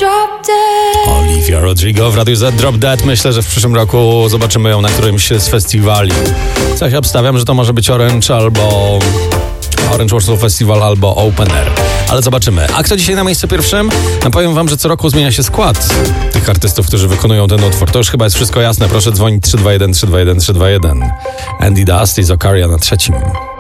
Drop Dead. Olivia Rodrigo w Radiu Z, Drop Dead. Myślę, że w przyszłym roku zobaczymy ją na którymś z festiwali. Coś obstawiam, że to może być Orange albo Orange Warsaw Festival albo Open Air. Ale zobaczymy. A kto dzisiaj na miejscu pierwszym? No powiem wam, że co roku zmienia się skład tych artystów, którzy wykonują ten utwór. To już chyba jest wszystko jasne. Proszę dzwonić 321 321 321. Andy Dust i Zakaria na trzecim.